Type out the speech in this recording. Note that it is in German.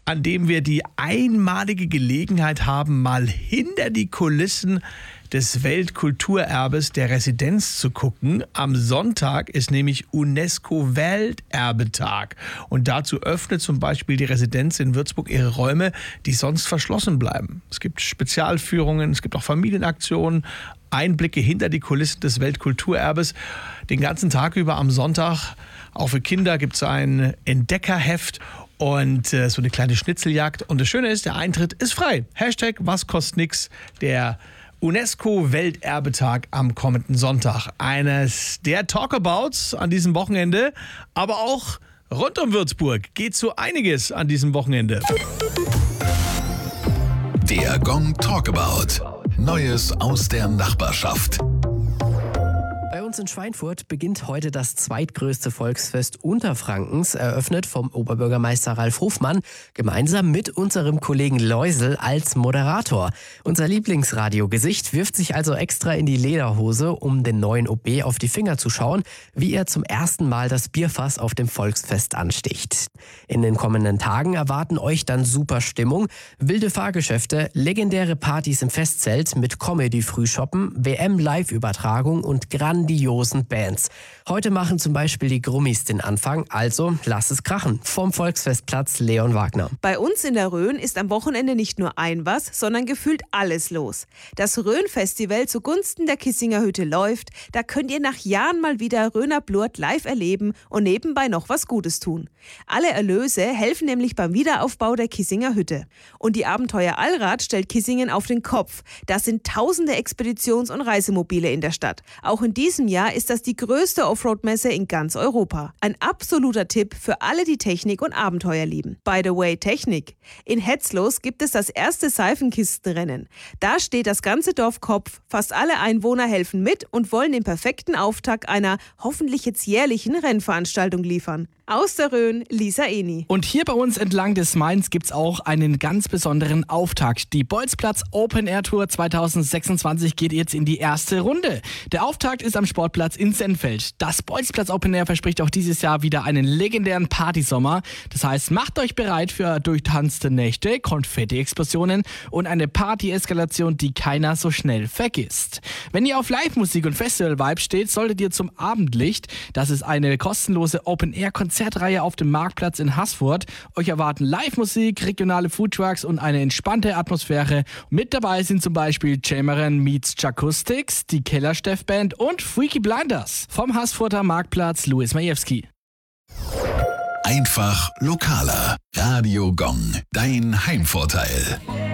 an dem wir die einmalige Gelegenheit haben, mal hinter die Kulissen des Weltkulturerbes der Residenz zu gucken. Am Sonntag ist nämlich UNESCO-Welterbetag. Und dazu öffnet zum Beispiel die Residenz in Würzburg ihre Räume, die sonst verschlossen bleiben. Es gibt Spezialführungen, es gibt auch Familienaktionen, Einblicke hinter die Kulissen des Weltkulturerbes. Den ganzen Tag über am Sonntag, auch für Kinder, gibt es ein Entdeckerheft und so eine kleine Schnitzeljagd. Und das Schöne ist, der Eintritt ist frei. Hashtag was kostet nix, der UNESCO-Welterbetag am kommenden Sonntag. Eines der Talkabouts an diesem Wochenende, aber auch rund um Würzburg geht so einiges an diesem Wochenende. Der Gong Talkabout. Neues aus der Nachbarschaft. Bei uns in Schweinfurt beginnt heute das zweitgrößte Volksfest Unterfrankens, eröffnet vom Oberbürgermeister Ralf Hofmann, gemeinsam mit unserem Kollegen Läusel als Moderator. Unser Lieblingsradiogesicht wirft sich also extra in die Lederhose, um den neuen OB auf die Finger zu schauen, wie er zum ersten Mal das Bierfass auf dem Volksfest ansticht. In den kommenden Tagen erwarten euch dann super Stimmung, wilde Fahrgeschäfte, legendäre Partys im Festzelt mit Comedy-Frühshoppen, WM-Live-Übertragung und grandiosen Bands. Heute machen zum Beispiel die Grummis den Anfang, also lass es krachen. Vom Volksfestplatz Leon Wagner. Bei uns in der Rhön ist am Wochenende nicht nur ein was, sondern gefühlt alles los. Das Rhön-Festival zugunsten der Kissinger Hütte läuft. Da könnt ihr nach Jahren mal wieder Rhöner Blurt live erleben und nebenbei noch was Gutes tun. Alle Erlöse helfen nämlich beim Wiederaufbau der Kissinger Hütte. Und die Abenteuer Allrad stellt Kissingen auf den Kopf. Das sind tausende Expeditions- und Reisemobile in der Stadt. Auch in diesem Jahr ist das die größte Offroad-Messe in ganz Europa. Ein absoluter Tipp für alle, die Technik und Abenteuer lieben. By the way, Technik. In Hetzlos gibt es das erste Seifenkistenrennen. Da steht das ganze Dorf Kopf. Fast alle Einwohner helfen mit und wollen den perfekten Auftakt einer hoffentlich jetzt jährlichen Rennveranstaltung liefern. Aus der Rhön, Lisa Eni. Und hier bei uns entlang des Mains gibt's auch einen ganz besonderen Auftakt. Die Bolzplatz Open Air Tour 2026 geht jetzt in die erste Runde. Der Auftakt ist am Sportplatz in Sennfeld. Das Bolzplatz Open Air verspricht auch dieses Jahr wieder einen legendären Partysommer. Das heißt, macht euch bereit für durchtanzte Nächte, Konfetti-Explosionen und eine Party-Eskalation, die keiner so schnell vergisst. Wenn ihr auf Live-Musik und Festival-Vibe steht, solltet ihr zum Abendlicht. Das ist eine kostenlose Open Air Konzertreihe auf dem Marktplatz in Haßfurt. Euch erwarten Live-Musik, regionale Foodtrucks und eine entspannte Atmosphäre. Mit dabei sind zum Beispiel Jameran meets Jacoustics, die Kellersteff-Band und Freaky Blinders. Vom Haßfurter Marktplatz Louis Majewski. Einfach lokaler. Radio Gong. Dein Heimvorteil.